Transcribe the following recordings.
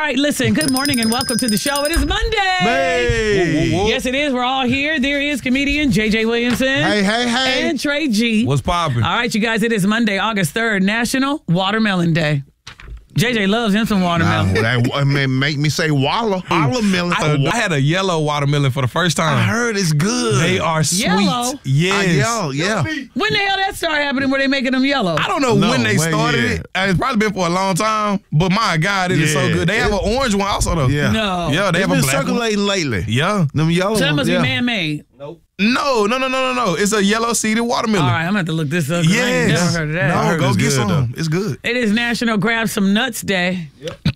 right, listen, good morning and welcome to the show. It is Monday. Hey. Yes, it is. We're all here. There is comedian J.J. Williamson. Hey. And Trey G. What's poppin'? All right, you guys, it is Monday, August 3rd, National Watermelon Day. JJ loves him some watermelon. That make me say watermelon. I had a yellow watermelon for the first time. I heard it's good. They are sweet. Yellow? Yes. Yeah. When the hell that started happening where they making them yellow? I don't know when they started it. It's probably been for a long time. But my God, it is so good. They have an orange one also though. Yeah. No. Yeah, they It's have a been black circulating one. lately. Yeah. Them yellow So that must ones, be man-made. No. It's a yellow seeded watermelon. All right, I'm going to have to look this up. 'Cause I ain't Yes. never heard of that. No, heard go it's get good, some. though. It's good. It is National Grab Some Nuts Day.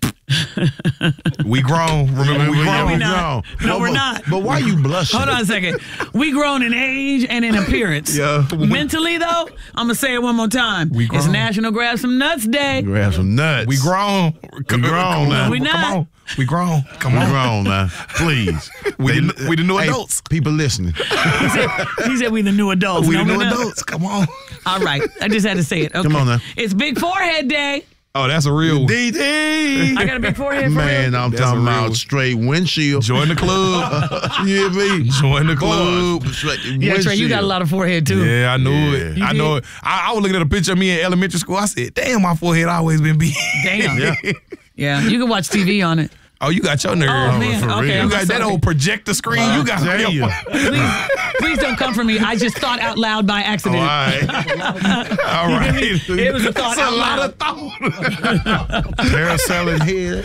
We grown. Remember, we grown. we not. No, we're not. But why you blushing? Hold on a second. We grown in age and in appearance. Yeah. Mentally, though, I'm going to say it one more time. We It's grown. National Grab Some Nuts Day. Grab some nuts. We grown. We grown now. We not. Come on. We grown. Come We on. grown now. Please. We the new adults. People listening. He said we the new adults. We No, the we're new not. adults. Come on. All right. I just had to say it. Okay. Come on now. It's Big Forehead Day. Oh, that's a real one. DD. I got a big forehead for Man, real. I'm That's talking a real about one. straight windshield. Join the club. You hear me? Join the club. Yeah, Trey, you got a lot of forehead, too. Yeah, I knew it. You I know it. I was looking at a picture of me in elementary school. I said, damn, my forehead always been big. Damn. Yeah. Yeah, you can watch TV on it. Oh, you got your nerve. Oh, man. for Okay. real. I'm You got that sorry. old projector screen. You got tell you. Please don't come for me. I just thought out loud by accident. All right. All right. It was a thought That's out a lot loud. of thought. Parasailing head.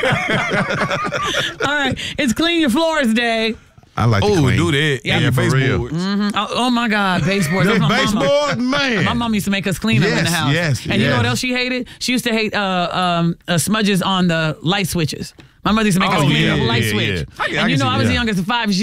All right. It's Clean Your Floors Day. I like to Oh, clean. do that. Yeah, your for real. baseboards. Oh my God, baseboards. The That's my mama. baseboard, man. My mom used to make us clean them in the Yes, house. yes, And you know what yes. else she hated? She used to hate smudges on the light switches. My mother used to make us Oh, clean yeah, the light yeah, switch. yeah. I And you can know, see I was the that. youngest of five. She